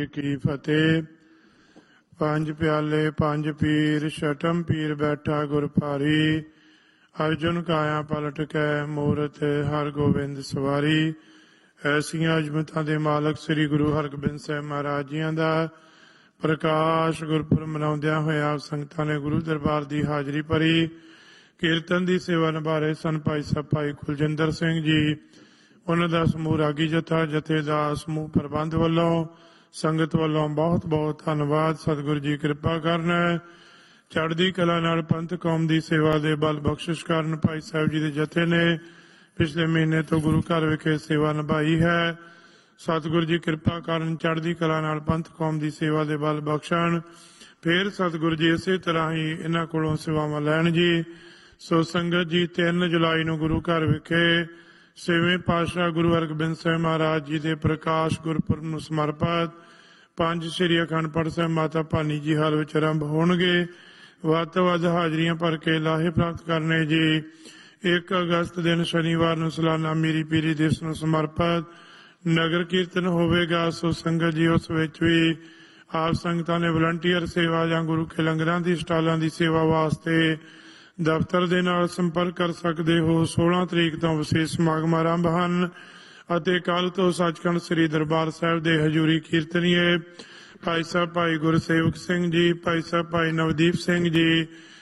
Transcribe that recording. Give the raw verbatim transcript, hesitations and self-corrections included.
की फतेह। पंज प्याले पंज पीर छठम पीर बैठा गुर भारी। अर्जुन काया पलट कै मूरत हर गोबिंद सवारी। ऐसियां अजमतां दे मालक श्री गुरु हरगोबिंद ਸਾਹਿਬ ਮਹਾਰਾਜ ਜੀਆਂ ਦਾ ਪ੍ਰਕਾਸ਼ ਗੁਰਪੁਰਬ ਮਨਾਉਂਦਿਆਂ ਹੋਇਆ ਸੰਗਤਾਂ ਨੇ ਗੁਰੂ ਦਰਬਾਰ ਦੀ ਹਾਜ਼ਰੀ ਭਰੀ। ਕੀਰਤਨ ਦੀ ਸੇਵਾ ਨਿਭਾ ਰਹੇ ਸਨ ਭਾਈ ਸਾਹਿਬ ਭਾਈ ਕੁਲਜਿੰਦਰ ਸਿੰਘ ਜੀ, ਉਹਨਾਂ ਦਾ ਸਮੂਹ ਰਾਗੀ ਜਥਾ, ਜਥੇ ਦਾ ਸਮੂਹ ਪ੍ਰਬੰਧ ਵੱਲੋਂ, ਸੰਗਤ ਵੱਲੋਂ ਬਹੁਤ ਬਹੁਤ ਧੰਨਵਾਦ। ਸਤਿਗੁਰੂ ਜੀ ਕਿਰਪਾ ਕਰਨ, ਚੜ੍ਹਦੀ ਕਲਾ ਨਾਲ ਪੰਥ ਕੌਮ ਦੀ ਸੇਵਾ ਦੇ ਬਲ ਬਖਸ਼ਿਸ਼ ਕਰਨ। ਭਾਈ ਸਾਹਿਬ ਜੀ ਦੇ ਜਥੇ ਨੇ ਪਿਛਲੇ ਮਹੀਨੇ ਤੋਂ ਗੁਰੂ ਘਰ ਵਿਖੇ ਸੇਵਾ ਨਿਭਾਈ ਹੈ। ਸਤਿਗੁਰੂ ਜੀ ਕਿਰਪਾ ਕਰਨ, ਚੜ੍ਹਦੀ ਕਲਾ ਨਾਲ ਪੰਥ ਕੌਮ ਦੀ ਸੇਵਾ ਦੇ ਬਲ ਬਖਸ਼ਣ। ਫਿਰ ਸਤਿਗੁਰੂ ਜੀ ਇਸੇ ਤਰ੍ਹਾਂ ਹੀ ਇਹਨਾਂ ਕੋਲੋਂ ਸੇਵਾਵਾਂ ਲੈਣ ਜੀ। ਸੋ ਸੰਗਤ ਜੀ, ਤਿੰਨ ਜੁਲਾਈ ਨੂੰ ਗੁਰੂ ਘਰ ਵਿਖੇ ਛੇਵੇਂ ਪਾਤਸ਼ਾਹ ਗੁਰੂ ਹਰਗੋਬਿੰਦ ਸਾਹਿਬ ਮਹਾਰਾਜ ਜੀ ਦੇ ਪ੍ਰਕਾਸ਼ ਗੁਰਪੁਰਬ ਨੂੰ ਸਮਰਪਿਤ ਪੰਜ ਸ੍ਰੀ ਅਖੰਡ ਪਾਠ ਸਾਹਿਬ ਮਾਤਾ ਭਾਨੀ ਜੀ ਹਾਲ ਵਿੱਚ ਆਰੰਭ ਹੋਣਗੇ। ਵੱਧ ਤੋਂ ਵੱਧ ਹਾਜ਼ਰੀਆਂ ਭਰ ਕੇ ਲਾਹੇ ਪ੍ਰਾਪਤ ਕਰਨੇ ਜੀ। ਇੱਕ ਅਗਸਤ ਦਿਨ ਸ਼ਨੀਵਾਰ ਨੂੰ ਸਾਲਾਨਾ ਮੀਰੀ ਪੀਰੀ ਦਿਵਸ ਨੂੰ ਸਮਰਪਿਤ ਨਗਰ ਕੀਰਤਨ ਹੋਵੇਗਾ। ਸੋ ਸੰਗਤ ਜੀ, ਉਸ ਵਿੱਚ ਵੀ ਆਪ ਸੰਗਤਾਂ ਨੇ ਵਲੰਟੀਅਰ ਸੇਵਾ ਜਾਂ ਗੁਰੂ ਕੇ ਲੰਗਰਾਂ ਦੀ ਸਟਾਲਾਂ ਦੀ ਸੇਵਾ ਵਾਸਤੇ ਦਫ਼ਤਰ ਦੇ ਨਾਲ ਸੰਪਰਕ ਕਰ ਸਕਦੇ ਹੋ। ਸੋਲਾਂ ਤਰੀਕ ਤੋਂ ਵਿਸ਼ੇਸ਼ ਸਮਾਗਮ ਆਰੰਭ ਹਨ ਅਤੇ ਕੱਲ੍ਹ ਤੋਂ ਸੱਚਖੰਡ ਸ੍ਰੀ ਦਰਬਾਰ ਸਾਹਿਬ ਦੇ ਹਜ਼ੂਰੀ ਕੀਰਤਨੀਏ ਭਾਈ ਸਾਹਿਬ ਭਾਈ ਗੁਰਸੇਵਕ ਸਿੰਘ ਜੀ, ਭਾਈ ਸਾਹਿਬ ਭਾਈ ਨਵਦੀਪ ਸਿੰਘ ਜੀ,